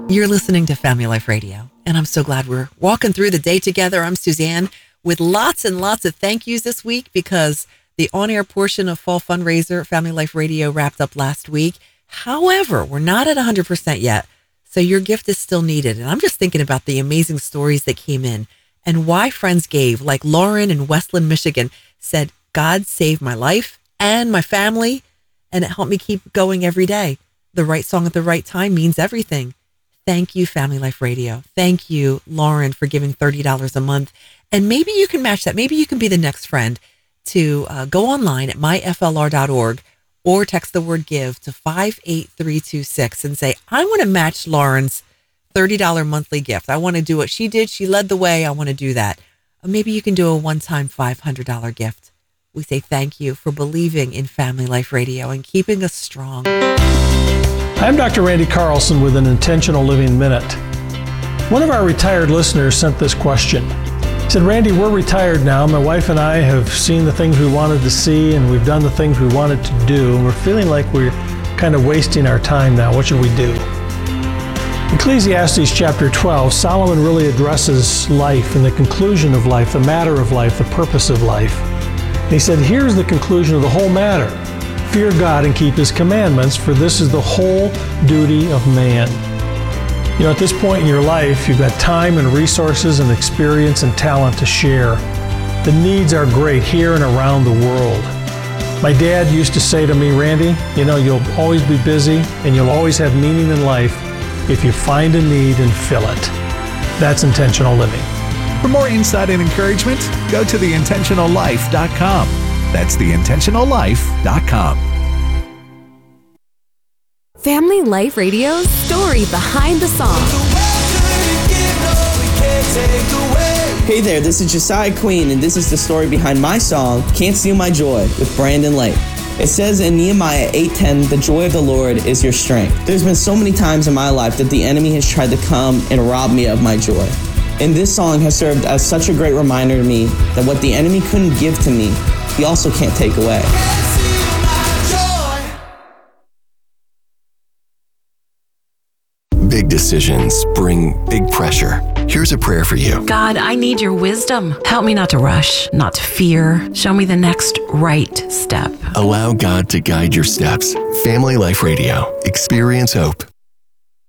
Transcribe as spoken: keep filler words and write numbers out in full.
You're listening to Family Life Radio, and I'm so glad we're walking through the day together. I'm Suzanne with lots and lots of thank yous this week because the on-air portion of Fall Fundraiser Family Life Radio wrapped up last week. However, we're not at one hundred percent yet, so your gift is still needed. And I'm just thinking about the amazing stories that came in and why friends gave, like Lauren in Westland, Michigan, said, God saved my life and my family, and it helped me keep going every day. The right song at the right time means everything. Thank you, Family Life Radio. Thank you, Lauren, for giving thirty dollars a month. And maybe you can match that. Maybe you can be the next friend to uh, go online at my f l r dot org or text the word give to five eight three two six and say, I want to match Lauren's thirty dollars monthly gift. I want to do what she did. She led the way. I want to do that. Or maybe you can do a one-time five hundred dollars gift. We say thank you for believing in Family Life Radio and keeping us strong. I'm Doctor Randy Carlson with an Intentional Living Minute. One of our retired listeners sent this question. He said, Randy, we're retired now. My wife and I have seen the things we wanted to see, and we've done the things we wanted to do, and we're feeling like we're kind of wasting our time now. What should we do? Ecclesiastes chapter twelve, Solomon really addresses life and the conclusion of life, the matter of life, the purpose of life. And he said, here's the conclusion of the whole matter. Fear God and keep His commandments, for this is the whole duty of man. You know, at this point in your life, you've got time and resources and experience and talent to share. The needs are great here and around the world. My dad used to say to me, Randy, you know, you'll always be busy and you'll always have meaning in life if you find a need and fill it. That's intentional living. For more insight and encouragement, go to the intentional life dot com. That's the intentional life dot com. Family Life Radio's story behind the song. Hey there, this is Josiah Queen, and this is the story behind my song, Can't Steal My Joy, with Brandon Lake. It says in Nehemiah eight ten, the joy of the Lord is your strength. There's been so many times in my life that the enemy has tried to come and rob me of my joy. And this song has served as such a great reminder to me that what the enemy couldn't give to me, he also can't take away. Big decisions bring big pressure. Here's a prayer for you. God, I need your wisdom. Help me not to rush, not to fear. Show me the next right step. Allow God to guide your steps. Family Life Radio. Experience hope.